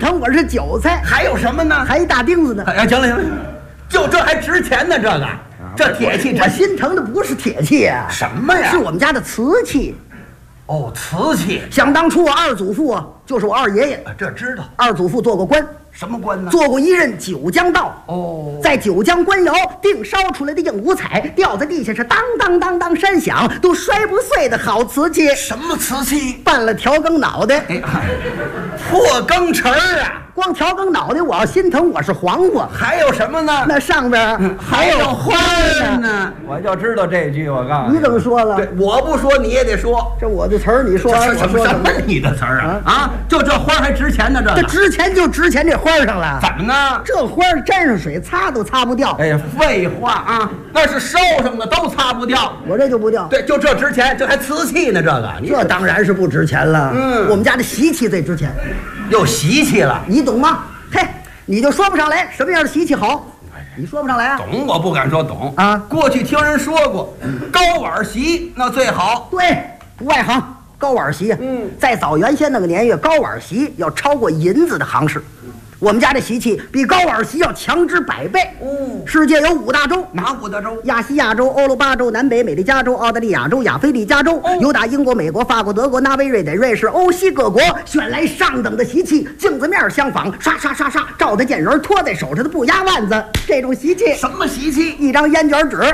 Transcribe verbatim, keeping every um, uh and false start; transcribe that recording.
疼，我是韭菜。 还有什么呢？ 还一大钉子呢。 哎呀，行了行了，就这还值钱呢？这个，这铁器， 我心疼的不是铁器啊， 什么呀？ 是我们家的瓷器。 哦，瓷器。 想当初我二祖父啊，就是我二爷爷。 这知道。 二祖父做过官。 什么官呢？ 做过一任九江道。 哦， 在九江官窑定烧出来的硬五彩，掉在地下是当当当当山响，都摔不碎的好瓷器。 什么瓷器？ 拌了调羹脑袋。 哎，破羹匙儿啊！ 光调羹脑袋，我要心疼，我是黄瓜。 还有什么呢？ 那上边还有花呢。 我就知道这句，我告诉你怎么说了？ 对，我不说你也得说。 这我的词儿，你说什么什么你的词儿啊？啊，就这花还值钱呢？这这值钱就值钱这花上了。 怎么呢？ 这花沾上水擦都擦不掉。 哎呀，废话啊，那是烧上的都擦不掉。 我这就不掉。 对，就这值钱，这还瓷器呢？这个， 这当然是不值钱了。 嗯， 我们家的习气最值钱。 又习气了， 你懂吗？嘿，你就说不上来什么样的习气好，你说不上来啊？ 懂，我不敢说懂啊。 过去听人说过，高碗席那最好。 对，外行高碗席啊。 嗯， 在早原先那个年月，高碗席要超过银子的行市。我们家这习气比高碗席要强之百倍。 哦， 世界有五大洲， 哪五大洲？ 亚细亚洲、欧陆巴洲、南北美利加州、澳大利亚州、亚非利加州， 哦、 由打英国、美国、法国、德国、挪威、瑞典、瑞士、欧西各国选来上等的习气，镜子面相仿，刷刷刷刷，照得见人，托在手上的不压腕子。这种习气， 什么习气？ 一张烟卷纸。